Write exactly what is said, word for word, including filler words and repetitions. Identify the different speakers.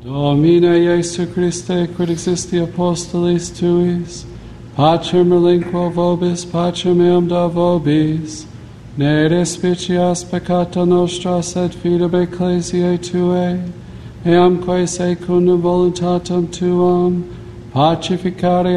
Speaker 1: Domine Iesu Christe, quid existi apostolis tuis, pacem relinquo vobis, pacem eam da vobis, ne despicias peccata nostra, sed fidem ecclesiae tuae, eamque secundum voluntatem tuam, pacificare